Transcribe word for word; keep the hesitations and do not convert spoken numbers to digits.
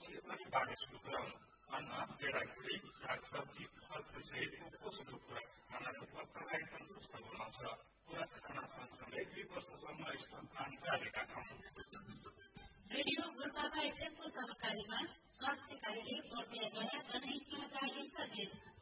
पछि अनि बाह्र सुरु गराउनु अन्न गेडागुडी सागसब्जी फलफुल सहितको पोषक खुराक खानाको पत्रलाई तन्दुरुस्त बनाउँछ। खुराक खाना सँगसँगै दुई वर्षसम्म स्तनपान जारी राखौँ। रेडियो गोर्खाका एफएमको सहकारीमा स्वास्थ्य कार्य बोर्डियाद्वारा जनहितमा जारी सन्देश।